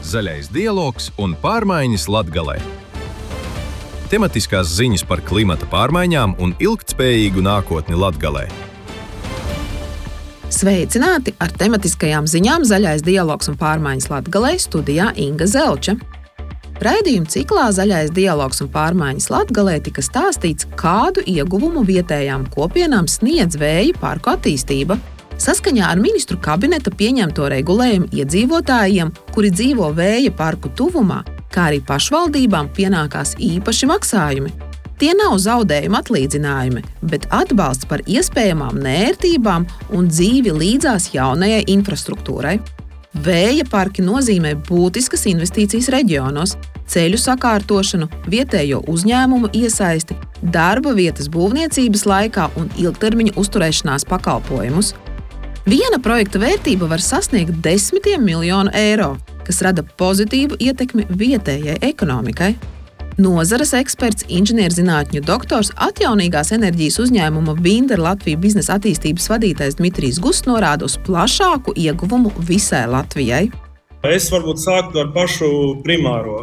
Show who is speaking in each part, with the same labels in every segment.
Speaker 1: Zaļais dialogs un pārmaiņas Latgalē. Tematiskās ziņas par klimata pārmaiņām un ilgtspējīgu nākotni Latgalē.
Speaker 2: Sveicināti ar tematiskajām ziņām Zaļais dialogs un pārmaiņas Latgalē, studijā Inga Zelča. Raidījuma ciklā Zaļais dialogs un pārmaiņas Latgalē tika stāstīts, kādu ieguvumu vietējām kopienām sniedz vēja parku attīstība. Saskaņā ar ministru kabineta pieņemto regulējumu iedzīvotājiem, kuri dzīvo vēja parku tuvumā, kā arī pašvaldībām pienākās īpaši maksājumi. Tie nav zaudējuma atlīdzinājumi, bet atbalsts par iespējamām nērtībām un dzīvi līdzās jaunajai infrastruktūrai. Vēja parki nozīmē būtiskas investīcijas reģionos, ceļu sakārtošanu, vietējo uzņēmumu iesaisti, darba vietas būvniecības laikā un ilgtermiņa uzturēšanās pakalpojumus. Viena projekta vērtība var sasniegt 10 miljonu eiro, kas rada pozitīvu ietekmi vietējai ekonomikai. Nozares eksperts, inženierzinātņu doktors, atjaunīgās enerģijas uzņēmuma Vinder Latvija biznesa attīstības vadītājs Dmitrijs Gusts norāda uz plašāku ieguvumu visai Latvijai.
Speaker 3: Es varbūt sāktu ar pašu primāro.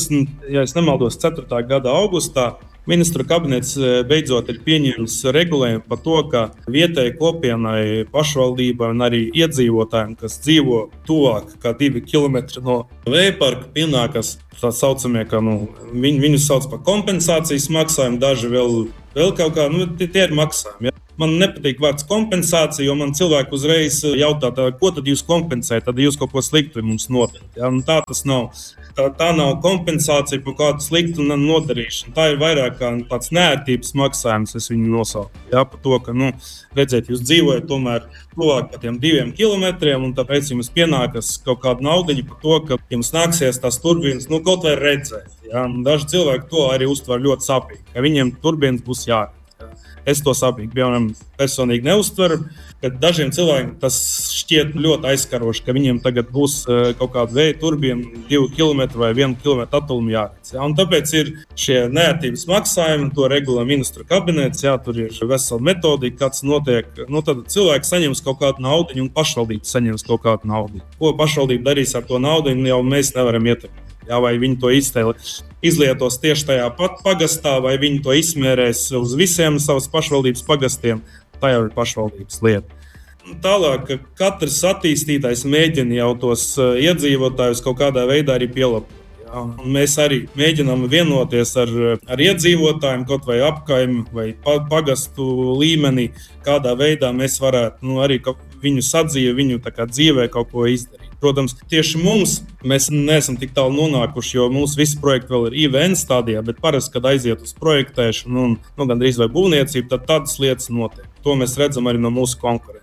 Speaker 3: 4. gada augustā ministru kabinets beidzot ir pieņēmis regulējumu par to, ka vietējai kopienai, pašvaldībai un arī iedzīvotājiem, kas dzīvo tuvāk kā 2 kilometri no vēja parka, pienākas tā saucamie, ka viņus sauc par kompensācijas maksājumu, daži vēl kaut kā, tie ir maksājumi. Ja? Man nepatīk vārds kompensācija, jo man cilvēki uzreiz jautā, ko tad jūs kompensējat, tad jūs kaut ko sliktu mums nodarīt. Ja? Tā tas nav. Tā nav kompensācija par kādu sliktu nodarīšanu. Tā ir vairāk kā tāds neērtības maksājums, es viņu nosaucu. Ja? Par to, ka, redziet, jūs dzīvojat tomēr tuvāk par tiem 2 kilometriem, un tāpēc jums pienākas kaut kāda naudiņa par to, ka jums nāksies tās turbīnas, kaut vai redzēt. Ja? Daži cilvēki to arī uztver ļoti sāpīgi, ka viņiem turbīnas būs jāredzēt. Es to sāpīgi, piemēram, personīgi neuztveru, bet dažiem cilvēkiem tas šķiet ļoti aizskaroši, ka viņiem tagad būs kaut kāda vēja turbīna 2 km vai 1 km attālumā jāredz. Ja? Un tāpēc ir šie neērtības maksājumi, to regulē ministru kabinets, tur ir vesela metodika, kāds notiek. Tad cilvēki saņems kaut kādu naudiņu un pašvaldība saņems kaut kādu naudiņu. Ko pašvaldība darīs ar to naudiņu, jau mēs nevaram ietekmēt. Ja, vai viņi to izlietos tieši tajā pat pagastā, vai viņi to izmērēs uz visiem savas pašvaldības pagastiem, tā jau ir pašvaldības lieta. Tālāk, ka katrs attīstītājs mēģina jau tos iedzīvotājus kaut kādā veidā arī pielāgot. Ja, mēs arī mēģinām vienoties ar iedzīvotājiem, kaut vai apkaimi vai pagastu līmenī, kādā veidā mēs varētu arī viņu sadzīvi, viņu dzīvē kaut ko izdarīt. Protams, tieši mēs neesam tik tālu nonākuši, jo mūsu visi projekti vēl ir IVN stadijā, bet parasti, kad aiziet uz projektēšanu un gandrīz vai būvniecību, tad tādas lietas notiek. To mēs redzam arī no mūsu konkurentiem.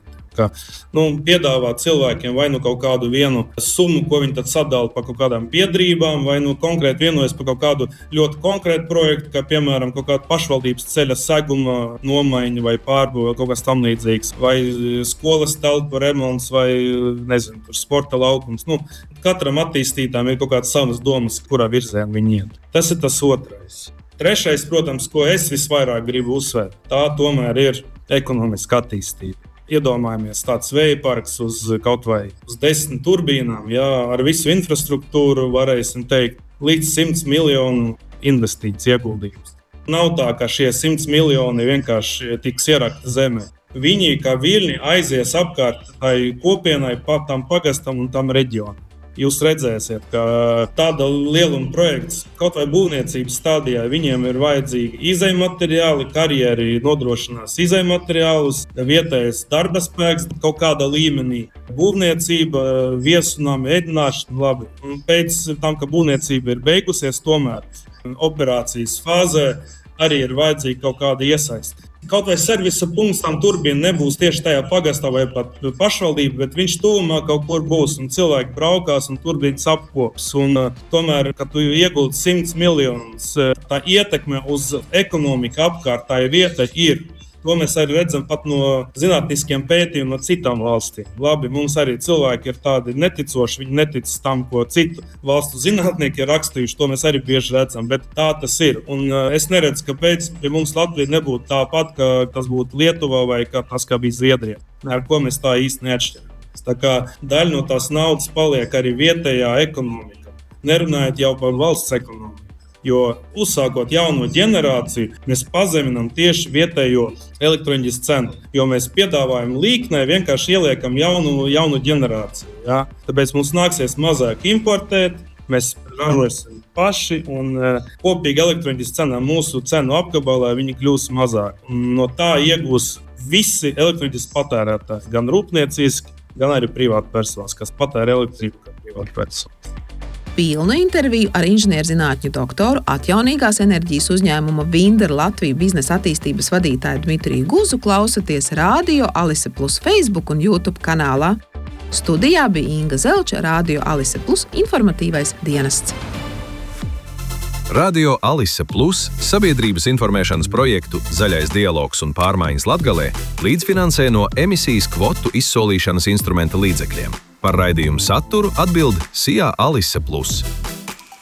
Speaker 3: Piedāvā cilvēkiem vai kaut kādu vienu summu, ko viņi tad sadala par kaut kādām biedrībām, vai konkrēti vienojas par kaut kādu ļoti konkrētu projektu, kā piemēram kaut kāda pašvaldības ceļa seguma nomaiņa vai pārbūve, kaut kas tam līdzīgs, vai skolas telpu remonts, vai sporta laukums. Katram attīstītājam ir kaut kādas savas domas, kurā virzienā viņi iet. Tas ir tas otrais. Trešais, protams, ko es visvairāk gribu uzsvērt, tā tomēr ir ekonomiska attīstība. Iedomājamies tāds vēja parks uz kaut vai uz 10 turbīnām, ar visu infrastruktūru varēsim teikt līdz 100 miljonu investīciju ieguldījums. Nav tā, ka šie 100 miljoni vienkārši tiks ierakti zemē. Viņi kā viļņi aizies apkārt tai kopienai, tam pagastam un tam reģionam. Jūs redzēsiet, ka tāda lieluma projekts, kaut vai būvniecības stadijā, viņiem ir vajadzīgi izejmateriāli, karjeri nodrošinās izejmateriālus, vietējais darba spēks kaut kādā līmenī, būvniecība, viesunāmi, ēdināšana, labi. Un pēc tam, ka būvniecība ir beigusies, tomēr operācijas fāzē arī ir vajadzīga kaut kāda iesaiste. Kaut vai servisa punkts tam turbīna nebūs tieši tajā pagastā vai pat pašvaldība, bet viņš tuvumā kaut kur būs un cilvēki braukās un turbīnas apkops. Un tomēr, kad tu ieguldi 100 miljonus, tā ietekme uz ekonomiku apkārt tā vieta ir. To mēs arī redzam pat no zinātniskiem pētījumiem no citām valstīm. Labi, mums arī cilvēki ir tādi neticoši, viņi netic tam, ko citu valstu zinātnieki ir rakstījuši, to mēs arī bieži redzam, bet tā tas ir. Un es neredzu, kāpēc pie mums Latvija nebūtu tāpat, ka tas būtu Lietuvā vai tas, kā bija Zviedrijā, ar ko mēs tā īsti neatšķiramies. Tā kā daļa no tās naudas paliek arī vietējā ekonomika. nerunājot jau par valsts ekonomiku. Jo uzsākot jauno ģenerāciju, mēs pazeminām tieši vietējo elektroenerģijas cenu. Jo mēs piedāvājam līknē, vienkārši ieliekam jaunu ģenerāciju. Ja? Tāpēc mums nāksies mazāk importēt, mēs ražosim paši un kopīgi elektroenerģijas cenā mūsu cenu apgabalā viņi kļūs mazāk. No tā iegūs visi elektroenerģijas patērētāji, gan rūpnieciski, gan arī privāti personas, kas patēra elektrību kā privāti personas.
Speaker 2: Pilnu interviju ar inženierzinātņu doktoru, atjaunīgās enerģijas uzņēmuma Vindera Latvija biznesa attīstības vadītāju Dmitriju Guzu klausaties Radio Alise Plus Facebook un YouTube kanālā. Studijā bija Inga Zelča, Radio Alise Plus informatīvais dienests.
Speaker 1: Radio Alise Plus sabiedrības informēšanas projektu Zaļais dialogs un pārmaiņas Latgalē līdzfinansē no emisijas kvotu izsolīšanas instrumenta līdzekļiem. Par raidījumu saturu atbild SIA Alise Plus.